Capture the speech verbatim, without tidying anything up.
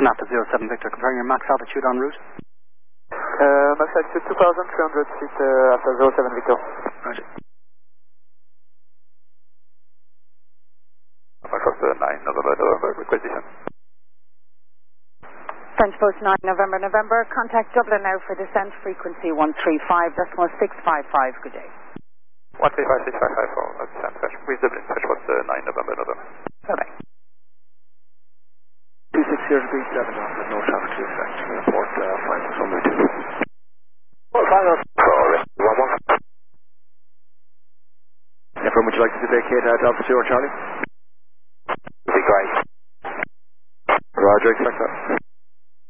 Napta zero seven Victor, comparing your max altitude en route. Uh, max altitude two thousand three hundred feet uh, after zero seven Victor. Roger. Fox nine November November, request descent. French Post nine November November, contact Dublin now for descent, frequency one three five decimal six five five, good day. one three five six five five for uh, descent, French, with Dublin, French Post uh, nine November November. Bye-bye. two six zero degree seven knots with no traffic to expect. Report uh, final runway two. Well, final for one one. Everyone, would you like to vacate at Alpha Zero Charlie? Would be great. Roger, expect that.